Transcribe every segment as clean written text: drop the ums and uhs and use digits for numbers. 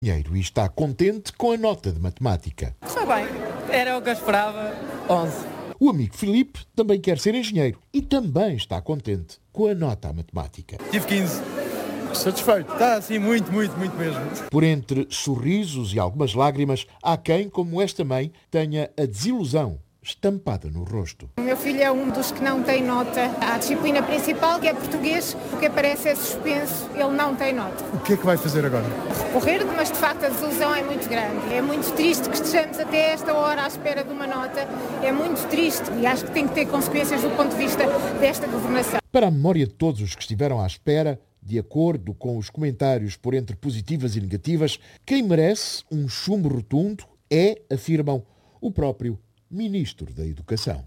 E está contente com a nota de matemática. Está bem, era o que eu esperava, 11. O amigo Filipe também quer ser engenheiro e também está contente com a nota à matemática. Tive 15. Satisfeito. Está assim muito mesmo. Por entre sorrisos e algumas lágrimas, há quem, como esta mãe, tenha a desilusão estampada no rosto. O meu filho é um dos que não tem nota. A disciplina principal, que é português, o que aparece é suspenso, ele não tem nota. O que é que vai fazer agora? Recorrer, mas de facto a desilusão é muito grande. É muito triste que estejamos até esta hora à espera de uma nota. É muito triste e acho que tem que ter consequências do ponto de vista desta governação. Para a memória de todos os que estiveram à espera, de acordo com os comentários por entre positivas e negativas, quem merece um chumbo rotundo é, afirmam, o próprio Ministro da Educação.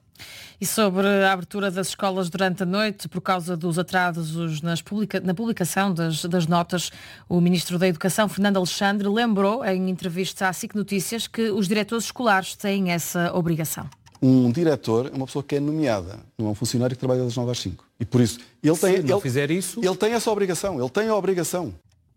E sobre a abertura das escolas durante a noite, por causa dos atrasos na publicação das notas, o Ministro da Educação, Fernando Alexandre, lembrou em entrevista à SIC Notícias que os diretores escolares têm essa obrigação. Um diretor é uma pessoa que é nomeada, não é um funcionário que trabalha das 9 às 5. E por isso, ele tem essa obrigação, ele tem a obrigação.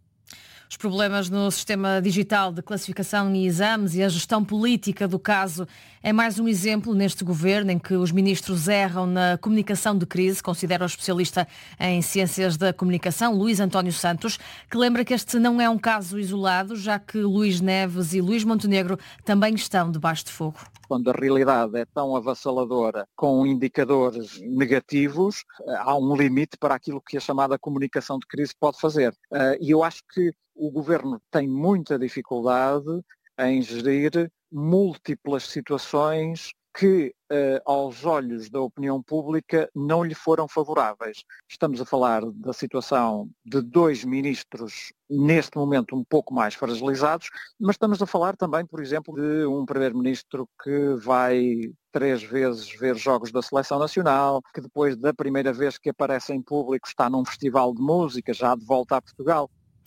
Os problemas no sistema digital de classificação e exames e a gestão política do caso é mais um exemplo neste governo em que os ministros erram na comunicação de crise, considera o especialista em ciências da comunicação, Luís António Santos, que lembra que este não é um caso isolado, já que Luís Neves e Luís Montenegro também estão debaixo de fogo. Quando a realidade é tão avassaladora, com indicadores negativos, há um limite para aquilo que a chamada comunicação de crise pode fazer. E eu acho que o Governo tem muita dificuldade em gerir múltiplas situações que, aos olhos da opinião pública, não lhe foram favoráveis. Estamos a falar da situação de 2 ministros, neste momento um pouco mais fragilizados, mas estamos a falar também, por exemplo, de um primeiro-ministro que vai 3 vezes ver jogos da Seleção Nacional, que depois da primeira vez que aparece em público está num festival de música, já de volta a Portugal.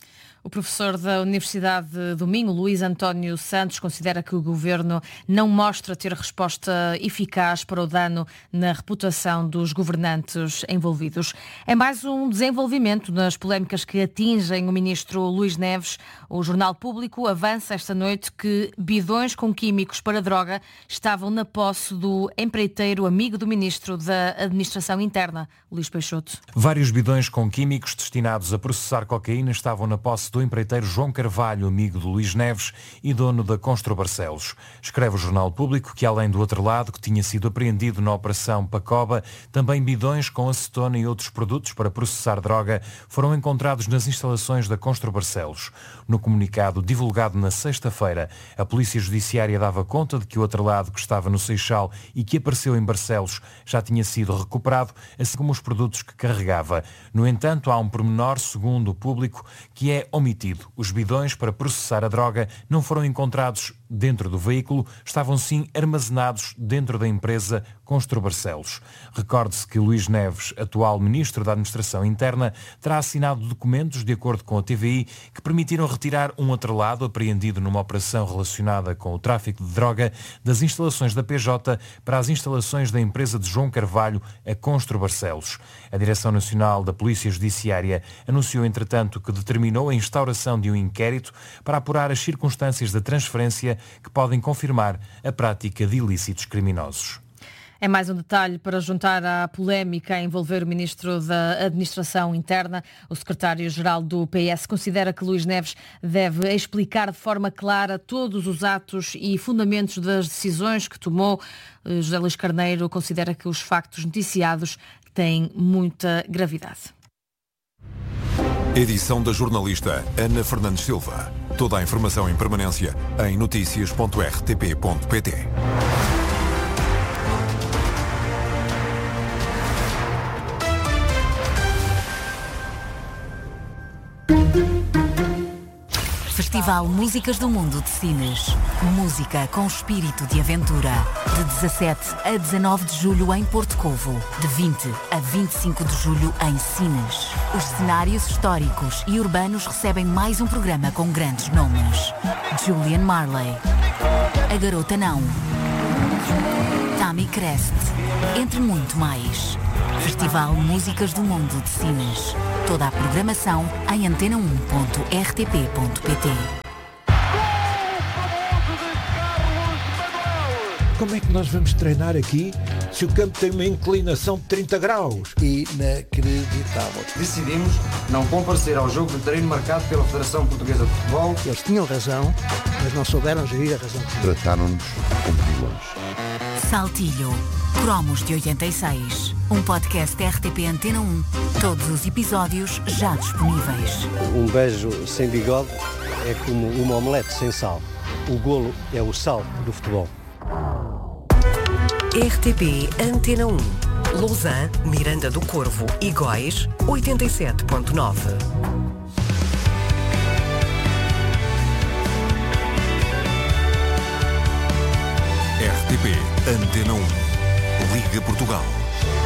O professor da Universidade do Minho, Luís António Santos, considera que o Governo não mostra ter resposta eficaz para o dano na reputação dos governantes envolvidos. É mais um desenvolvimento nas polémicas que atingem o ministro Luís Neves. O Jornal Público avança esta noite que bidões com químicos para droga estavam na posse do empreiteiro amigo do ministro da Administração Interna, Luís Peixoto. Vários bidões com químicos destinados a processar cocaína estavam na posse do empreiteiro João Carvalho, amigo de Luís Neves e dono da Constru Barcelos. Escreve o Jornal Público que, além do outro lado, que tinha sido apreendido na Operação Pacoba, também bidões com acetona e outros produtos para processar droga foram encontrados nas instalações da Constru Barcelos. No comunicado divulgado na sexta-feira, a Polícia Judiciária dava conta de que o outro lado, que estava no Seixal e que apareceu em Barcelos, já tinha sido recuperado, assim como os produtos que carregava. No entanto, há um pormenor, segundo o Público, que é omitido. Os bidões para processar a droga não foram encontrados dentro do veículo, estavam sim armazenados dentro da empresa Constru Barcelos. Recorde-se que Luís Neves, atual Ministro da Administração Interna, terá assinado documentos, de acordo com a TVI, que permitiram retirar um atrelado apreendido numa operação relacionada com o tráfico de droga das instalações da PJ para as instalações da empresa de João Carvalho, a Constru Barcelos. A Direção Nacional da Polícia Judiciária anunciou, entretanto, que determinou a instauração de um inquérito para apurar as circunstâncias da transferência que podem confirmar a prática de ilícitos criminosos. É mais um detalhe para juntar à polémica a envolver o Ministro da Administração Interna. O secretário-geral do PS considera que Luís Neves deve explicar de forma clara todos os atos e fundamentos das decisões que tomou. José Luís Carneiro considera que os factos noticiados têm muita gravidade. Edição da jornalista Ana Fernandes Silva. Toda a informação em permanência em noticias.rtp.pt. Festival Músicas do Mundo de Sines. Música com espírito de aventura. De 17 a 19 de julho em Porto Covo. De 20 a 25 de julho em Sines. Os cenários históricos e urbanos recebem mais um programa com grandes nomes. Julian Marley. A Garota Não. Tammy Crest. Entre muito mais. Festival Músicas do Mundo de Sines. Toda a programação em antena1.rtp.pt. Como é que nós vamos treinar aqui se o campo tem uma inclinação de 30 graus? Inacreditável. Decidimos não comparecer ao jogo de treino marcado pela Federação Portuguesa de Futebol. Eles tinham razão, mas não souberam gerir a razão. Trataram-nos como vilões. Saltilho. Cromos de 86. Um podcast RTP Antena 1. Todos os episódios já disponíveis. Um beijo sem bigode é como uma omelete sem sal. O golo é o sal do futebol. RTP Antena 1. Lausanne, Miranda do Corvo e Góis, 87.9. RTP Antena 1. Liga Portugal.